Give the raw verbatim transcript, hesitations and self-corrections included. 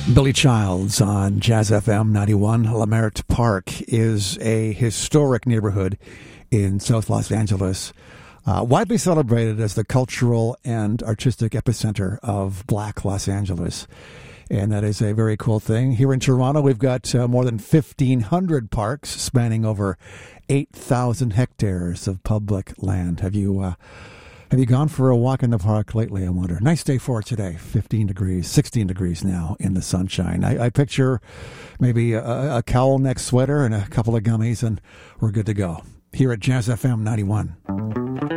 Billy Childs on Jazz F M ninety-one. Leimert Park is a historic neighborhood in South Los Angeles, uh, widely celebrated as the cultural and artistic epicenter of Black Los Angeles. And that is a very cool thing. Here in Toronto, we've got uh, more than fifteen hundred parks spanning over eight thousand hectares of public land. Have you... Uh, Have you gone for a walk in the park lately, I wonder? Nice day for it today, fifteen degrees, sixteen degrees now in the sunshine. I, I picture maybe a, a cowl neck sweater and a couple of gummies, and we're good to go. Here at Jazz F M ninety-one.